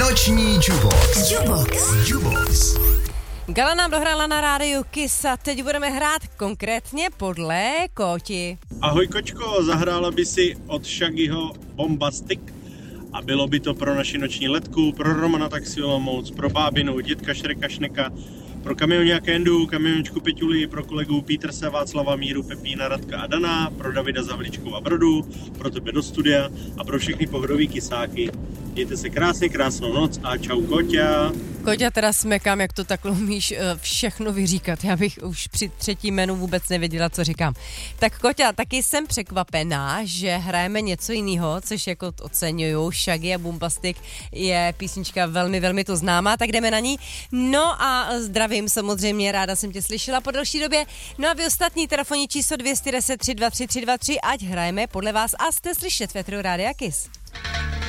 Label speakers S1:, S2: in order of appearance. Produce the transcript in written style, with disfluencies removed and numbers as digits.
S1: Noční Jubox.
S2: Gala nám dohrála na rádiu Kiss a teď budeme hrát konkrétně podle Koti.
S3: Ahoj Kočko, zahrála by si od Shaggyho Bombastic a bylo by to pro naši noční letku, pro Romana Taxi Olomouc, pro bábinu, dětka Šreka Šneka, pro kamioňáka Endu, kamiončku Peťuli, pro kolegu Peterse, Václava, Míru, Pepína, Radka a Dana, pro Davida Zavličku a Brodu, pro tebe do studia a pro všechny pohodový kysáky. Mějte se krásně, krásnou noc a čau Koťa.
S2: Koťa, teda smekám, jak to takhle umíš všechno vyříkat. Já bych už při třetím jménu vůbec nevěděla, co říkám. Tak Koťa, taky jsem překvapená, že hrajeme něco jiného, což jako oceňuju. Shaggy a Bombastic je písnička velmi, velmi to známá, tak jdeme na ní. No a zdravím samozřejmě, ráda jsem tě slyšela po delší době. No a vy ostatní telefonní číslo 210 323 323, ať hrajeme podle vás a jste slyšet ve Rádia Kiss.